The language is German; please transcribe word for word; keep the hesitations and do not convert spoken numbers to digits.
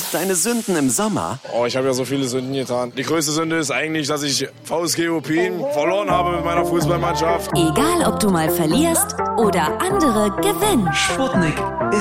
Deine Sünden im Sommer? Oh, ich habe ja so viele Sünden getan. Die größte Sünde ist eigentlich, dass ich V S G Opin verloren habe mit meiner Fußballmannschaft. Egal, ob du mal verlierst oder andere gewinnen. Sputnik